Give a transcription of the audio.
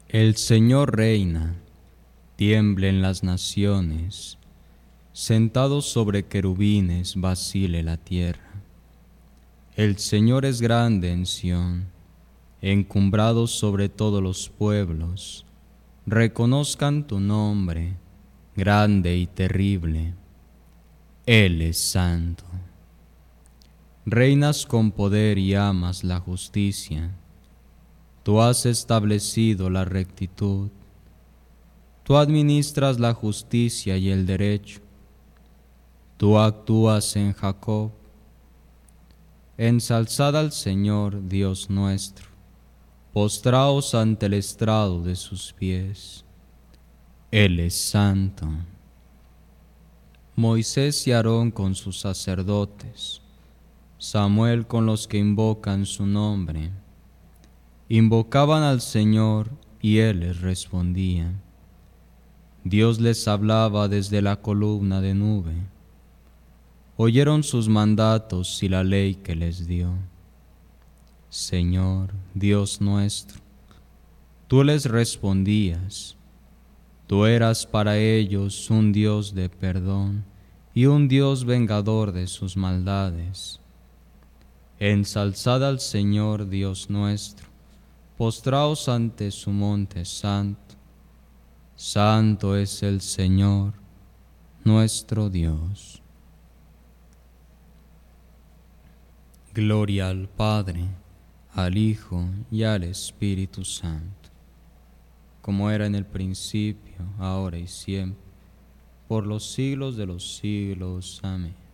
El Señor reina, tiemblen las naciones, sentado sobre querubines vacile la tierra. El Señor es grande en Sión, encumbrado sobre todos los pueblos, reconozcan tu nombre, grande y terrible. Él es santo. Reinas con poder y amas la justicia. Tú has establecido la rectitud. Tú administras la justicia y el derecho. Tú actúas en Jacob. Ensalzad al Señor, Dios nuestro. Postraos ante el estrado de sus pies. Él es santo. Moisés y Aarón con sus sacerdotes, Samuel con los que invocan su nombre, invocaban al Señor y Él les respondía. Dios les hablaba desde la columna de nube. Oyeron sus mandatos y la ley que les dio. Señor, Dios nuestro, tú les respondías. Tú eras para ellos un Dios de perdón y un Dios vengador de sus maldades. Ensalzad al Señor Dios nuestro, postraos ante su monte santo. Santo es el Señor, nuestro Dios. Gloria al Padre, al Hijo y al Espíritu Santo, como era en el principio, ahora y siempre, por los siglos de los siglos. Amén.